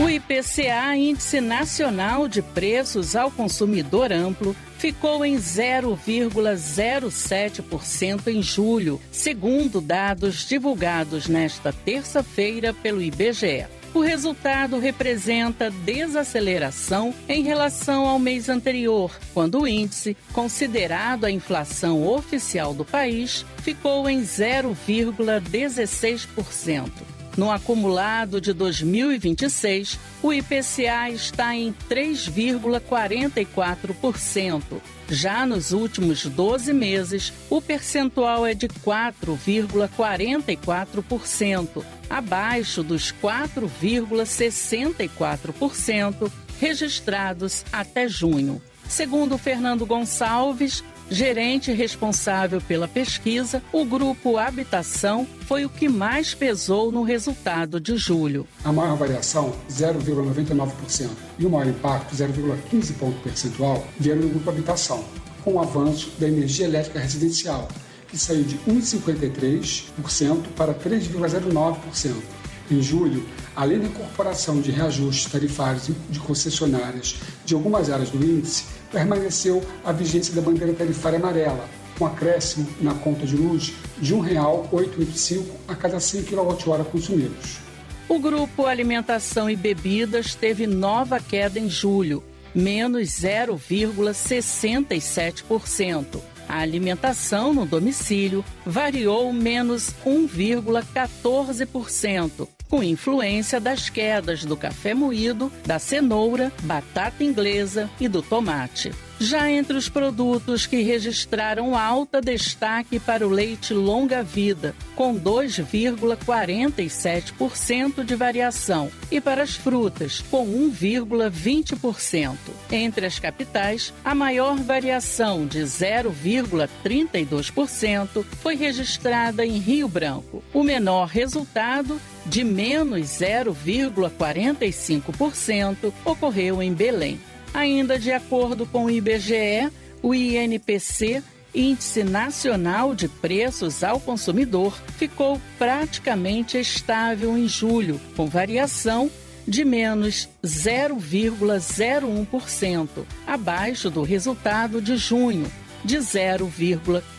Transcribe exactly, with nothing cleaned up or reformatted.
O I P C A, Índice Nacional de Preços ao Consumidor Amplo, ficou em zero vírgula zero sete por cento em julho, segundo dados divulgados nesta terça-feira pelo I B G E. O resultado representa desaceleração em relação ao mês anterior, quando o índice, considerado a inflação oficial do país, ficou em zero vírgula dezesseis por cento. No acumulado de dois mil e vinte e seis, o I P C A está em três vírgula quarenta e quatro por cento. Já nos últimos doze meses, o percentual é de quatro vírgula quarenta e quatro por cento, abaixo dos quatro vírgula sessenta e quatro por cento registrados até junho. Segundo Fernando Gonçalves, gerente responsável pela pesquisa, o grupo Habitação foi o que mais pesou no resultado de julho. A maior variação, zero vírgula noventa e nove por cento, e o maior impacto, zero vírgula quinze ponto percentual, vieram do grupo Habitação, com o avanço da energia elétrica residencial, que saiu de um vírgula cinquenta e três por cento para três vírgula zero nove por cento. Em julho, além da incorporação de reajustes tarifários de concessionárias de algumas áreas do índice, permaneceu a vigência da bandeira tarifária amarela, com acréscimo na conta de luz de um real oitocentos e oitenta e cinco centavos a cada cem quilowatt-hora consumidos. O grupo Alimentação e Bebidas teve nova queda em julho, menos zero vírgula sessenta e sete por cento. A alimentação no domicílio variou menos um vírgula quatorze por cento, com influência das quedas do café moído, da cenoura, batata inglesa e do tomate. Já entre os produtos que registraram alta, destaque para o leite longa-vida, com dois vírgula quarenta e sete por cento de variação, e para as frutas, com um vírgula vinte por cento. Entre as capitais, a maior variação, de zero vírgula trinta e dois por cento, foi registrada em Rio Branco. O menor resultado, de menos zero vírgula quarenta e cinco por cento, ocorreu em Belém. Ainda de acordo com o I B G E, o I N P C, Índice Nacional de Preços ao Consumidor, ficou praticamente estável em julho, com variação de menos zero vírgula zero um por cento, abaixo do resultado de junho, de zero vírgula